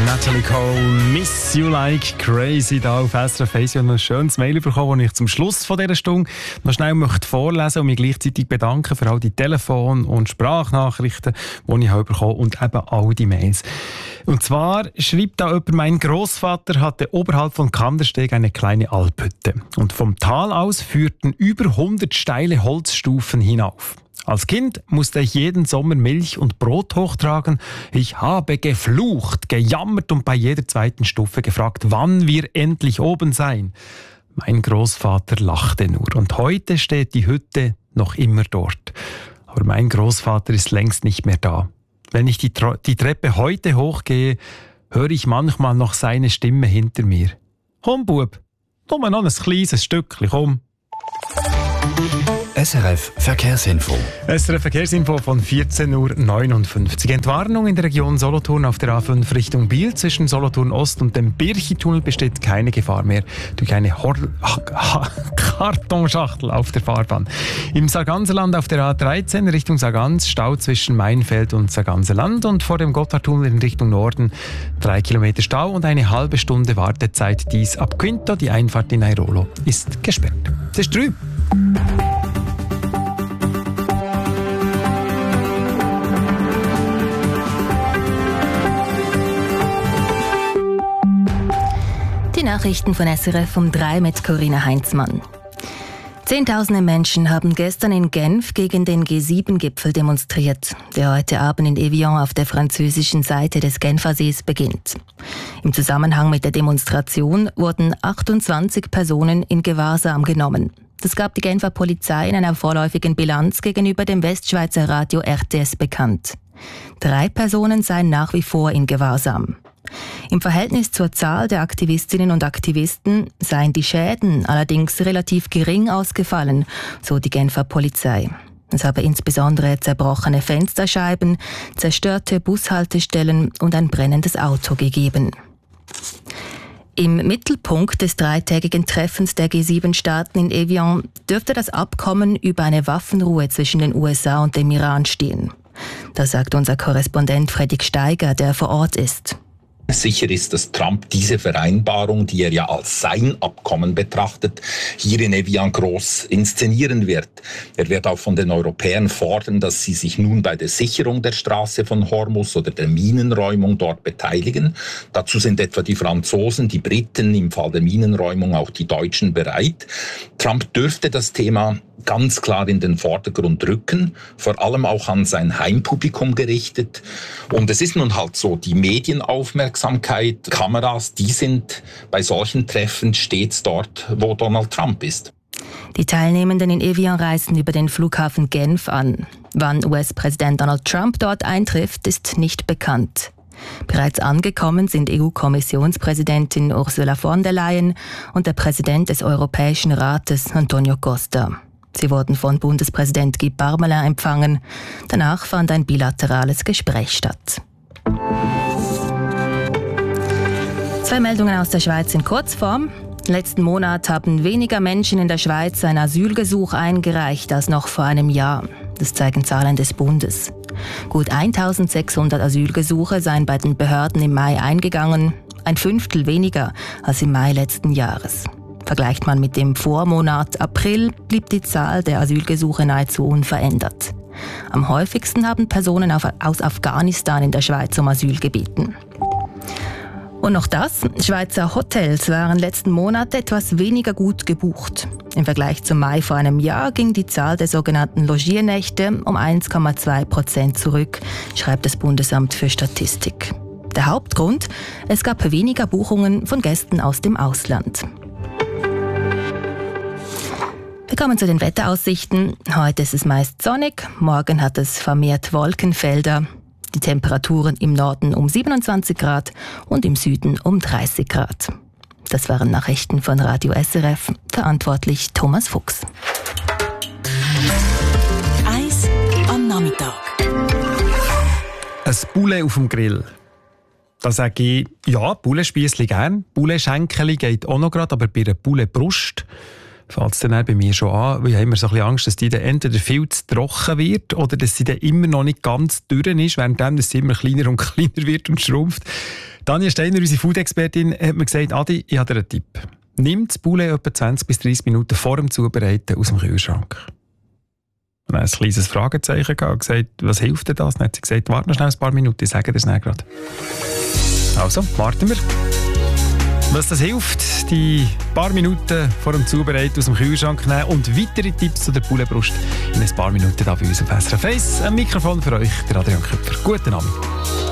Natalie Cole, Miss You Like Crazy, da auf SRF 1. Ich habe noch ein schönes Mail bekommen, das ich zum Schluss von dieser Stunde noch schnell möchte vorlesen und mich gleichzeitig bedanken für all die Telefon- und Sprachnachrichten, die ich bekommen habe und eben all die Mails. Und zwar schreibt da jemand, mein Großvater hatte oberhalb von Kandersteg eine kleine Alphütte und vom Tal aus führten über 100 steile Holzstufen hinauf. Als Kind musste ich jeden Sommer Milch und Brot hochtragen. Ich habe geflucht, gejammert und bei jeder zweiten Stufe gefragt, wann wir endlich oben seien. Mein Großvater lachte nur und heute steht die Hütte noch immer dort. Aber mein Großvater ist längst nicht mehr da. Wenn ich die Treppe heute hochgehe, höre ich manchmal noch seine Stimme hinter mir. Komm, Bub, komm noch ein kleines Stückchen, komm. SRF Verkehrsinfo. SRF Verkehrsinfo von 14.59 Uhr. Entwarnung in der Region Solothurn auf der A5 Richtung Biel. Zwischen Solothurn Ost und dem Birchitunnel besteht keine Gefahr mehr durch eine Kartonschachtel auf der Fahrbahn. Im Sarganserland auf der A13 Richtung Sargans Stau zwischen Mainfeld und Sarganserland und vor dem Gotthardtunnel in Richtung Norden 3 Kilometer Stau und eine halbe Stunde Wartezeit. Dies ab Quinto, die Einfahrt in Airolo ist gesperrt. Es ist 3. Die Nachrichten von SRF um 3 mit Corinna Heinzmann. Zehntausende Menschen haben gestern in Genf gegen den G7-Gipfel demonstriert, der heute Abend in Evian auf der französischen Seite des Genfersees beginnt. Im Zusammenhang mit der Demonstration wurden 28 Personen in Gewahrsam genommen. Das gab die Genfer Polizei in einer vorläufigen Bilanz gegenüber dem Westschweizer Radio RTS bekannt. 3 Personen seien nach wie vor in Gewahrsam. Im Verhältnis zur Zahl der Aktivistinnen und Aktivisten seien die Schäden allerdings relativ gering ausgefallen, so die Genfer Polizei. Es habe insbesondere zerbrochene Fensterscheiben, zerstörte Bushaltestellen und ein brennendes Auto gegeben. Im Mittelpunkt des 3-tägigen Treffens der G7-Staaten in Evian dürfte das Abkommen über eine Waffenruhe zwischen den USA und dem Iran stehen. Das sagt unser Korrespondent Fredrik Steiger, der vor Ort ist. Sicher ist, dass Trump diese Vereinbarung, die er ja als sein Abkommen betrachtet, hier in Evian groß inszenieren wird. Er wird auch von den Europäern fordern, dass sie sich nun bei der Sicherung der Straße von Hormuz oder der Minenräumung dort beteiligen. Dazu sind etwa die Franzosen, die Briten, im Fall der Minenräumung auch die Deutschen bereit. Trump dürfte das Thema ganz klar in den Vordergrund rücken, vor allem auch an sein Heimpublikum gerichtet. Und es ist nun halt so, die Medienaufmerksamkeit, Kameras, die sind bei solchen Treffen stets dort, wo Donald Trump ist. Die Teilnehmenden in Evian reisen über den Flughafen Genf an. Wann US-Präsident Donald Trump dort eintrifft, ist nicht bekannt. Bereits angekommen sind EU-Kommissionspräsidentin Ursula von der Leyen und der Präsident des Europäischen Rates, Antonio Costa. Sie wurden von Bundespräsident Guy Parmelin empfangen. Danach fand ein bilaterales Gespräch statt. 2 Meldungen aus der Schweiz in Kurzform. Letzten Monat haben weniger Menschen in der Schweiz ein Asylgesuch eingereicht als noch vor einem Jahr. Das zeigen Zahlen des Bundes. Gut 1600 Asylgesuche seien bei den Behörden im Mai eingegangen, ein Fünftel weniger als im Mai letzten Jahres. Vergleicht man mit dem Vormonat April, blieb die Zahl der Asylgesuche nahezu unverändert. Am häufigsten haben Personen aus Afghanistan in der Schweiz um Asyl gebeten. Und noch das, Schweizer Hotels waren letzten Monat etwas weniger gut gebucht. Im Vergleich zum Mai vor einem Jahr ging die Zahl der sogenannten Logiernächte um 1,2% zurück, schreibt das Bundesamt für Statistik. Der Hauptgrund? Es gab weniger Buchungen von Gästen aus dem Ausland. Wir kommen zu den Wetteraussichten. Heute ist es meist sonnig, morgen hat es vermehrt Wolkenfelder. Die Temperaturen im Norden um 27 Grad und im Süden um 30 Grad. Das waren Nachrichten von Radio SRF, verantwortlich Thomas Fuchs. Eis am Nachmittag. Ein Poulet auf dem Grill. Da sage ich, ja, Poulet-Spiessli gern. Poulet-Schenkeli geht auch noch gerade, aber bei einer Poulet-Brust fängt es dann bei mir schon an, weil ich habe immer so ein bisschen Angst, dass die dann entweder viel zu trocken wird oder dass sie dann immer noch nicht ganz durch ist, währenddem sie immer kleiner und kleiner wird und schrumpft. Tanja Steiner, unsere Food-Expertin, hat mir gesagt, Adi, ich habe dir einen Tipp. Nimm das Poulet etwa 20 bis 30 Minuten vor dem Zubereiten aus dem Kühlschrank. Und dann ein kleines Fragezeichen gehabt und gesagt, was hilft dir das? Dann hat sie gesagt, warte noch schnell ein paar Minuten, ich sage dir das nicht gerade. Also, warten wir. Was das hilft, die paar Minuten vor dem Zubereiten aus dem Kühlschrank nehmen und weitere Tipps zu der Pouletbrust in ein paar Minuten da bei uns auf SRF 1. Ein Mikrofon für euch, der Adrian Köpfer. Guten Abend.